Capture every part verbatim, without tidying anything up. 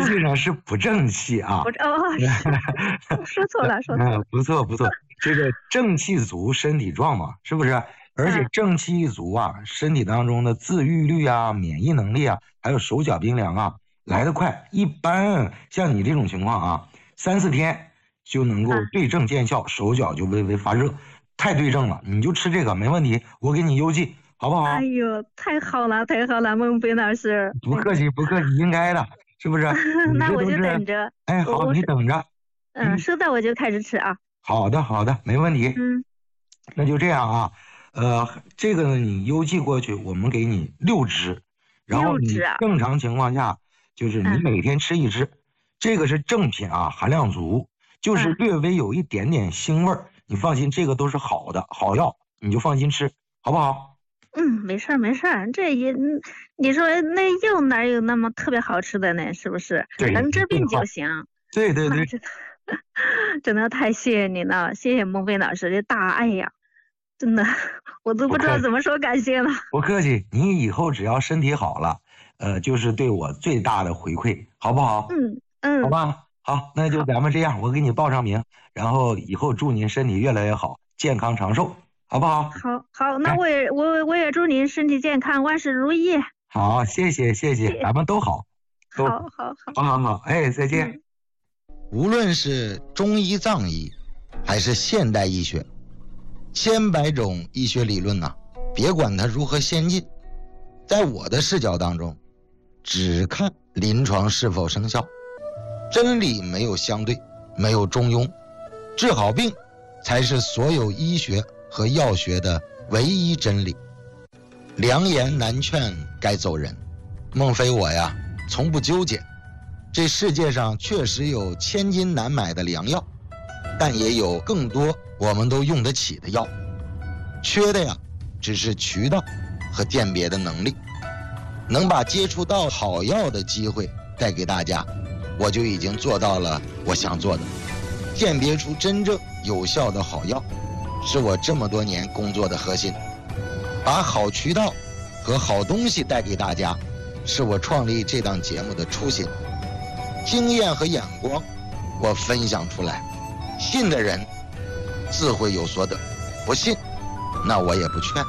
际上是不正气啊。 不哦，说错了，说错了。 不错不错，这个正气足，身体壮嘛，是不是？而且正气一足啊，身体当中的自愈率啊、免疫能力啊，还有手脚冰凉啊，来得快。一般像你这种情况啊，三四天就能够对症见效，手脚就微微发热，太对症了。你就吃这个没问题，我给你邮寄，好不好？ 哎呦，太好了，太好了，孟非老师。 不客气，不客气，应该的，是不是？ 那我就等着。 哎，好，你等着。 嗯，收到我就开始吃啊。 好的，好的，没问题。 嗯， 那就这样啊。呃，这个呢，你邮寄过去，我们给你六支，然后你正常情况下就是你每天吃一支，嗯、这个是正品啊，含量足，就是略微有一点点腥味儿，嗯、你放心，这个都是好的好药，你就放心吃，好不好？ 嗯，没事儿没事儿，这也你说那药哪有那么特别好吃的呢？是不是？能治病就行。 对对对， 真的太谢谢你了，谢谢孟非老师的大爱呀。真的，我都不知道怎么说感谢了。 不客气，你以后只要身体好了，呃，就是对我最大的回馈，好不好？ 嗯嗯， 好吧，好，那就咱们这样，我给你报上名，然后以后祝您身体越来越好，健康长寿，好不好？ 好，好，那我也我我也祝您身体健康，万事如意。 好，谢谢谢谢，咱们都好， 都好好好，好好好，哎，再见。 嗯、无论是中医藏医，还是现代医学。千百种医学理论呐、啊，别管它如何先进，在我的视角当中，只看临床是否生效。真理没有相对，没有中庸，治好病才是所有医学和药学的唯一真理。良言难劝该走人，孟非我呀，从不纠结。这世界上确实有千金难买的良药，但也有更多我们都用得起的药，缺的呀，只是渠道和鉴别的能力。能把接触到好药的机会带给大家，我就已经做到了我想做的。鉴别出真正有效的好药，是我这么多年工作的核心。把好渠道和好东西带给大家，是我创立这档节目的初心。经验和眼光，我分享出来。信的人自会有所得，不信那我也不劝。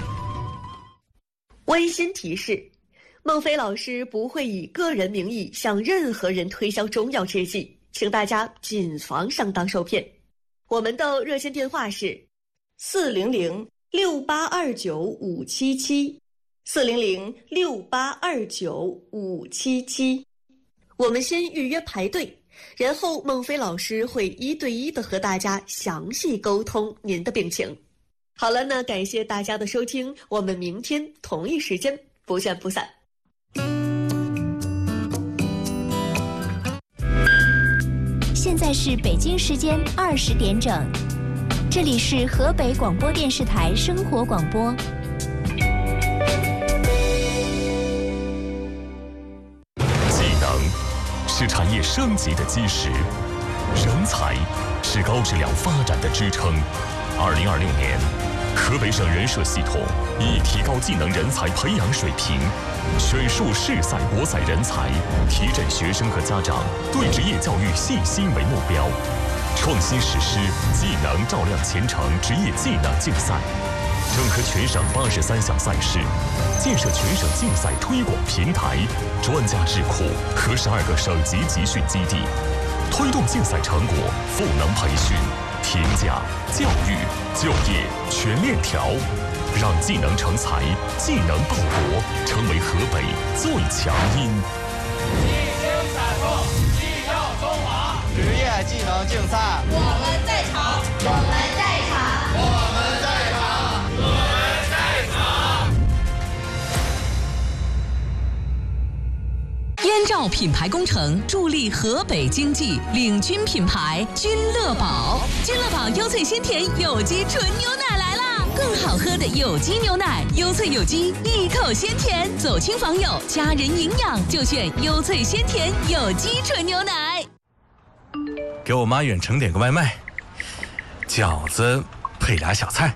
温馨提示，孟非老师不会以个人名义向任何人推销中药制剂，请大家谨防上当受骗。我们的热线电话是四零零六八二九五七七，四零零六八二九五七七。我们先预约排队，然后孟非老师会一对一的和大家详细沟通您的病情。好了，那感谢大家的收听，我们明天同一时间不见不散。 现在是北京时间二十点整，这里是河北广播电视台生活广播。 是产业升级的基石，人才是高质量发展的支撑。二零二六年，河北省人社系统以提高技能人才培养水平，选树市赛国赛人才，提振学生和家长对职业教育信心为目标，创新实施技能照亮前程职业技能竞赛，整合全省八十三项赛事，建设全省竞赛推广平台、专家智库和十二个省级集训基地，推动竞赛成果赋能培训、评价、教育、就业全链条，让技能成才、技能报国成为河北最强音。 一经采购，技耀中华， 职业技能竞赛， 我们在场，我们在场，我们在场，我们在场。 燕赵品牌工程助力河北经济，领军品牌君乐宝。君乐宝优萃鲜甜有机纯牛奶来啦！更好喝的有机牛奶，优萃有机，一口鲜甜。走亲访友，家人营养就选优萃鲜甜有机纯牛奶。 给我妈远程点个外卖，饺子配俩小菜。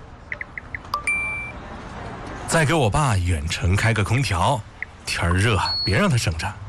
再给我爸远程开个空调，天儿热，别让他省着。